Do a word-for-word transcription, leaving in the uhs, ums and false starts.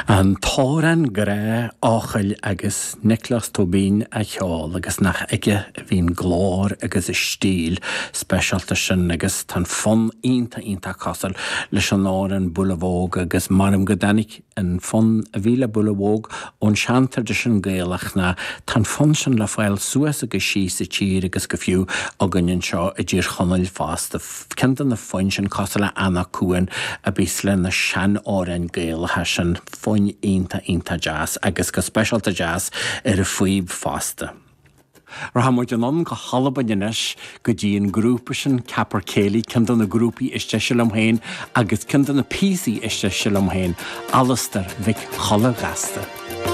An tóran gra áchail agus Nicholas Tobin a cheol agus nach ige hín glór agus is stíl specialta sin agus tan fun ínta ínta casal leis an áran bulavóg agus marim godanig an fun a bhíle bulavóg ón seantar de sin géalach na tan fun sin le fáil suas agus sí sa tír agus go fiú a gunnin seo a ddír chonail fásta cinta na fun sin casal a anna cuan a bísle na sean áran géalathe sin fun ínta ínta jazz agus go specialta jazz ar a fuib fásta. Ra ha muid an an go halba dinis go dtíon grúpa sin capar céili cinta na grúpi iste silam hain agus cinta na písaí iste silam hain Alistair Vic Chola Gasta.